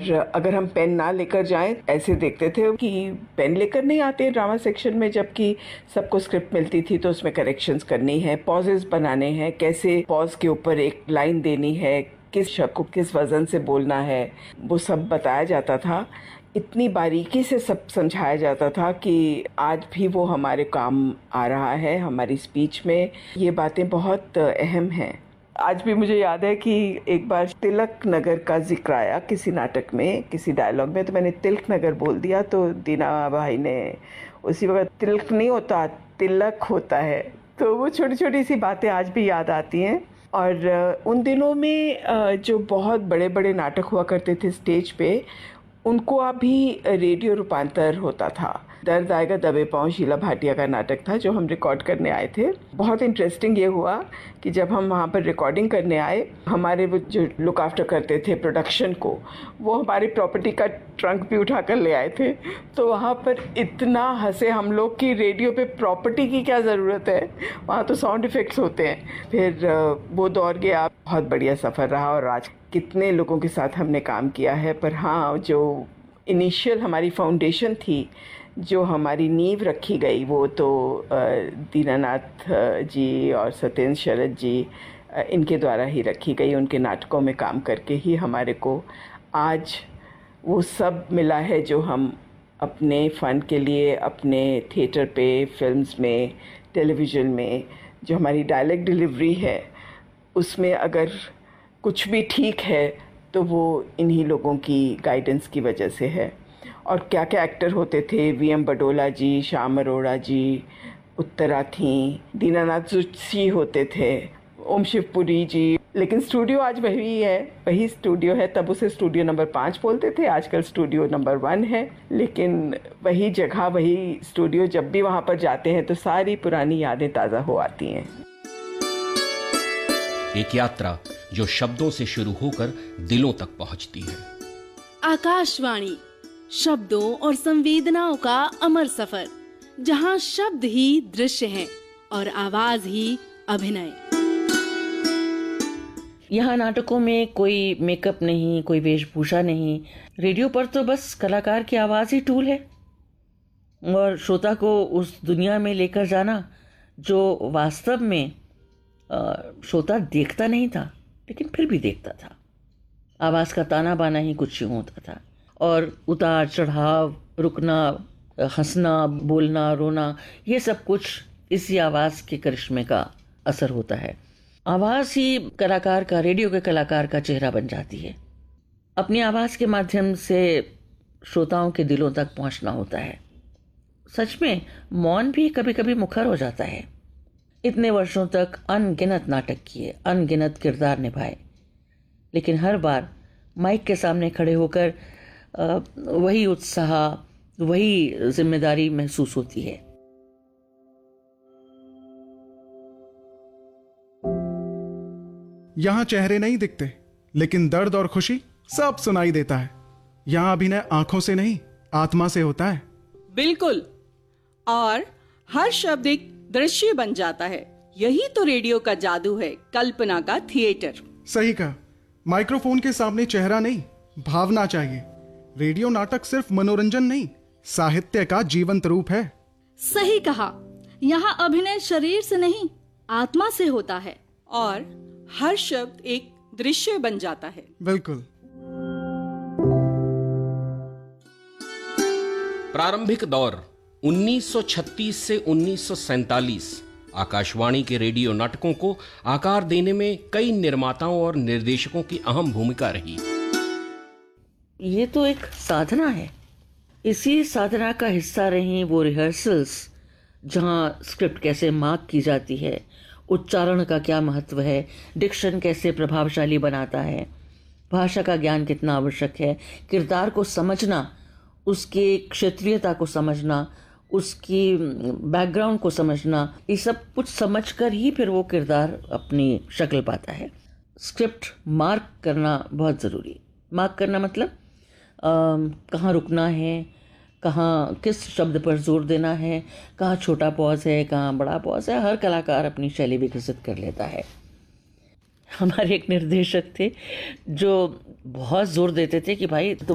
और अगर हम पेन ना लेकर जाएं, ऐसे देखते थे कि पेन लेकर नहीं आते ड्रामा सेक्शन में, जबकि सबको स्क्रिप्ट मिलती थी तो उसमें करेक्शंस करनी है, पॉजेस बनाने हैं, कैसे पॉज के ऊपर एक लाइन देनी है, किस शब्द को किस वजन से बोलना है, वो सब बताया जाता था। इतनी बारीकी से सब समझाया जाता था कि आज भी वो हमारे काम आ रहा है। हमारी स्पीच में ये बातें बहुत अहम हैं। आज भी मुझे याद है कि एक बार तिलक नगर का जिक्र आया किसी नाटक में, किसी डायलॉग में, तो मैंने तिलक नगर बोल दिया, तो दीना भाई ने उसी वक्त, तिलक नहीं होता तिलक होता है। तो वो छोटी छोटी सी बातें आज भी याद आती हैं। और उन दिनों में जो बहुत बड़े बड़े नाटक हुआ करते थे स्टेज पे, उनको अभी रेडियो रूपांतर होता था। दर्द आएगा दबे पाँव शीला भाटिया का नाटक था जो हम रिकॉर्ड करने आए थे। बहुत इंटरेस्टिंग ये हुआ कि जब हम वहाँ पर रिकॉर्डिंग करने आए, हमारे वो जो लुक आफ्टर करते थे प्रोडक्शन को, वो हमारी प्रॉपर्टी का ट्रंक भी उठा कर ले आए थे। तो वहाँ पर इतना हंसे हम लोग कि रेडियो पे प्रॉपर्टी की क्या ज़रूरत है, वहाँ तो साउंड इफ़ेक्ट्स होते हैं। फिर वो दौर गया, बहुत बढ़िया सफ़र रहा और आज कितने लोगों के साथ हमने काम किया है। पर हाँ, जो इनिशियल हमारी फाउंडेशन थी, जो हमारी नींव रखी गई, वो तो दीनानाथ जी और सत्येंद्र शरद जी, इनके द्वारा ही रखी गई। उनके नाटकों में काम करके ही हमारे को आज वो सब मिला है जो हम अपने फ़न के लिए, अपने थिएटर पे, फिल्म्स में, टेलीविज़न में, जो हमारी डायलॉग डिलीवरी है, उसमें अगर कुछ भी ठीक है तो वो इन्हीं लोगों की गाइडेंस की वजह से है। और क्या क्या एक्टर होते थे, वी.एम. बडोला जी, श्याम अरोड़ा जी, उत्तरा थी, दीनानाथ जोशी होते थे, ओम शिवपुरी जी। लेकिन स्टूडियो आज वही है, वही स्टूडियो है। तब उसे स्टूडियो नंबर 5 बोलते थे, आजकल स्टूडियो नंबर 1 है। लेकिन वही जगह, वही स्टूडियो, जब भी वहाँ पर जाते हैं तो सारी पुरानी यादें ताज़ा हो आती हैं। एक यात्रा जो शब्दों से शुरू होकर दिलों तक पहुंचती है। आकाशवाणी, शब्दों और संवेदनाओं का अमर सफर, जहां शब्द ही दृश्य हैं और आवाज ही अभिनय। यहाँ नाटकों में कोई मेकअप नहीं, कोई वेशभूषा नहीं। रेडियो पर तो बस कलाकार की आवाज ही टूल है और श्रोता को उस दुनिया में लेकर जाना जो वास्तव में श्रोता देखता नहीं था, लेकिन फिर भी देखता था। आवाज का ताना बाना ही कुछ यूं होता था और उतार चढ़ाव, रुकना, हंसना, बोलना, रोना, ये सब कुछ इसी आवाज़ के करिश्मे का असर होता है। आवाज़ ही कलाकार का, रेडियो के कलाकार का चेहरा बन जाती है। अपनी आवाज़ के माध्यम से श्रोताओं के दिलों तक पहुंचना होता है। सच में मौन भी कभी कभी मुखर हो जाता है। इतने वर्षों तक अनगिनत नाटक किए, अनगिनत किरदार निभाए, लेकिन हर बार माइक के सामने खड़े होकर वही उत्साह, वही जिम्मेदारी महसूस होती है। यहाँ चेहरे नहीं दिखते, लेकिन दर्द और खुशी सब सुनाई देता है। यहाँ अभिनय आंखों से नहीं, आत्मा से होता है। बिल्कुल, और हर शब्द एक दृश्य बन जाता है। यही तो रेडियो का जादू है, कल्पना का थिएटर। सही कहा। माइक्रोफोन के सामने चेहरा नहीं, भावना चाहिए। रेडियो नाटक सिर्फ मनोरंजन नहीं, साहित्य का जीवंत रूप है। सही कहा। यहाँ अभिनय शरीर से नहीं, आत्मा से होता है और हर शब्द एक दृश्य बन जाता है। बिल्कुल। प्रारंभिक दौर 1936 से 1947 आकाशवाणी के रेडियो नाटकों को आकार देने में कई निर्माताओं और निर्देशकों की अहम भूमिका रही। ये तो एक साधना है। इसी साधना का हिस्सा रही वो रिहर्सल्स जहाँ स्क्रिप्ट कैसे मार्क की जाती है, उच्चारण का क्या महत्व है, डिक्शन कैसे प्रभावशाली बनाता है, भाषा का ज्ञान कितना आवश्यक है, किरदार को समझना, उसकी क्षेत्रीयता को समझना, उसकी बैकग्राउंड को समझना, ये सब कुछ समझकर ही फिर वो किरदार अपनी शक्ल पाता है। स्क्रिप्ट मार्क करना बहुत ज़रूरी। मार्क करना मतलब कहाँ रुकना है, कहाँ किस शब्द पर जोर देना है, कहाँ छोटा पॉज है, कहाँ बड़ा पॉज है। हर कलाकार अपनी शैली विकसित कर लेता है। हमारे एक निर्देशक थे जो बहुत जोर देते थे कि भाई